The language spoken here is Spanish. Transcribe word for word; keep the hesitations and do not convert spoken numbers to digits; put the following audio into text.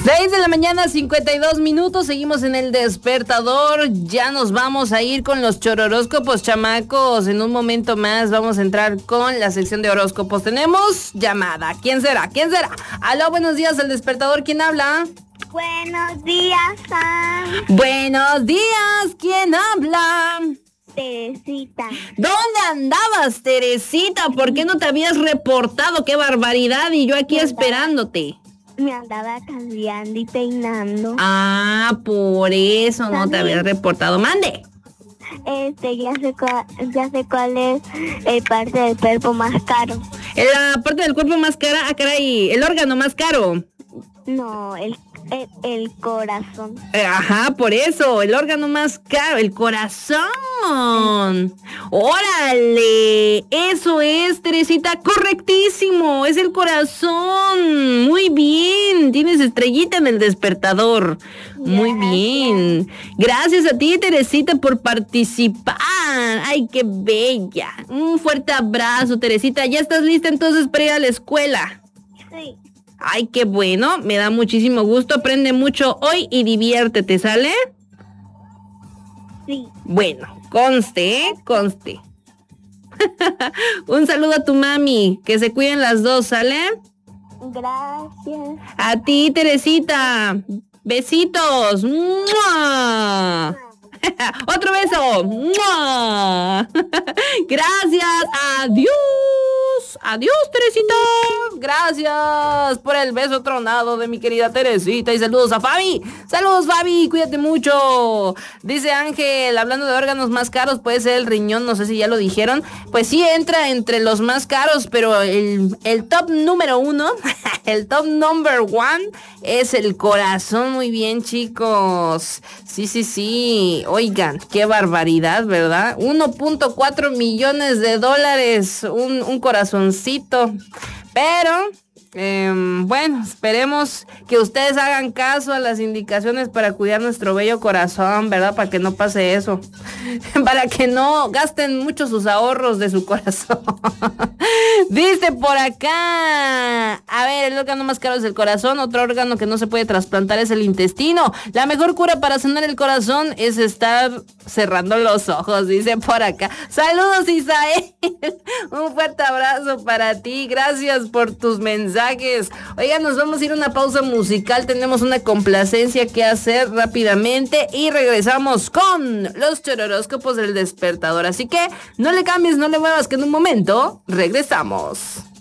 seis de la mañana, cincuenta y dos minutos, seguimos en el despertador, ya nos vamos a ir con los chororóscopos, chamacos, en un momento más vamos a entrar con la sección de horóscopos. Tenemos llamada, ¿quién será? ¿Quién será? Aló, buenos días, el despertador, ¿quién habla? Buenos días, Sam. Buenos días, ¿quién habla? Teresita. ¿Dónde andabas, Teresita? ¿Por qué no te habías reportado? ¡Qué barbaridad! Y yo aquí esperándote. Me andaba cambiando y peinando. Ah, por eso no te habías reportado. ¡Mande! Este, ya sé cuál, ya sé cuál es el parte del cuerpo más caro. La parte del cuerpo más cara, ah, caray, el órgano más caro. No, el, el, el corazón. Eh, ajá, por eso, el órgano más caro, el corazón. ¡Órale! Eso es, Teresita, correctísimo, es el corazón. Muy bien, tienes estrellita en el despertador. Muy bien. Gracias a ti, Teresita, por participar. ¡Ay, qué bella! Un fuerte abrazo, Teresita. ¿Ya estás lista entonces para ir a la escuela? Sí. Ay, qué bueno, me da muchísimo gusto, aprende mucho hoy y diviértete, ¿sale? Sí. Bueno, conste, ¿eh? Conste. Un saludo a tu mami, que se cuiden las dos, ¿sale? Gracias. A ti, Teresita, besitos. ¡Mua! Otro beso. ¡Mua! Gracias, adiós. Adiós, Teresita. Gracias por el beso tronado de mi querida Teresita. Y saludos a Fabi. Saludos, Fabi. Cuídate mucho. Dice Ángel, hablando de órganos más caros, puede ser el riñón. No sé si ya lo dijeron. Pues sí, entra entre los más caros, pero el, el top número uno, el top number one, es el corazón. Muy bien, chicos. Sí, sí, sí. Oigan, qué barbaridad, ¿verdad? uno punto cuatro millones de dólares. Un, un corazoncito. Pero, eh, bueno, esperemos que ustedes hagan caso a las indicaciones para cuidar nuestro bello corazón, ¿verdad? Para que no pase eso. Para que no gasten mucho sus ahorros de su corazón. Dice por acá. A ver, el órgano más caro es el corazón. Otro órgano que no se puede trasplantar es el intestino. La mejor cura para sanar el corazón es estar cerrando los ojos, dice por acá. Saludos, Isael. Un fuerte abrazo para ti. Gracias por tus mensajes. Oigan, nos vamos a ir a una pausa musical. Tenemos una complacencia que hacer rápidamente y regresamos con los chororóscopos del despertador. Así que no le cambies, no le muevas, que en un momento regresamos.